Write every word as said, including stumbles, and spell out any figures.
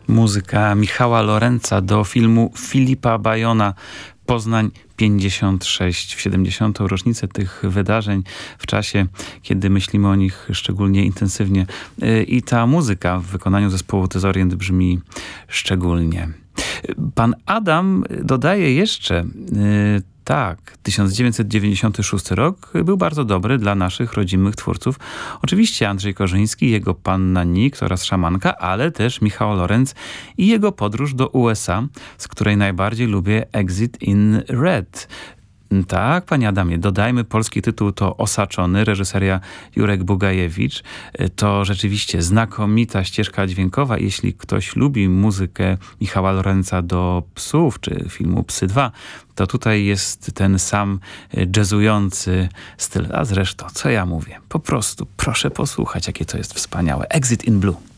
Muzyka Michała Lorenza do filmu Filipa Bajona Poznań pięćdziesiąt sześć, w siedemdziesiątą rocznicę tych wydarzeń, w czasie, kiedy myślimy o nich szczególnie intensywnie. I ta muzyka w wykonaniu zespołu Tezorient brzmi szczególnie. Pan Adam dodaje jeszcze, tak, tysiąc dziewięćset dziewięćdziesiąty szósty rok był bardzo dobry dla naszych rodzimych twórców. Oczywiście Andrzej Korzyński, jego Panna Nikt oraz Szamanka, ale też Michał Lorenz i jego podróż do U S A, z której najbardziej lubię Exit in Red. Tak, panie Adamie, dodajmy, polski tytuł to Osaczony, reżyseria Jurek Bugajewicz. To rzeczywiście znakomita ścieżka dźwiękowa. Jeśli ktoś lubi muzykę Michała Lorenza do Psów, czy filmu Psy dwa, to tutaj jest ten sam jazzujący styl. A zresztą, co ja mówię? Po prostu proszę posłuchać, jakie to jest wspaniałe. Exit in Blue.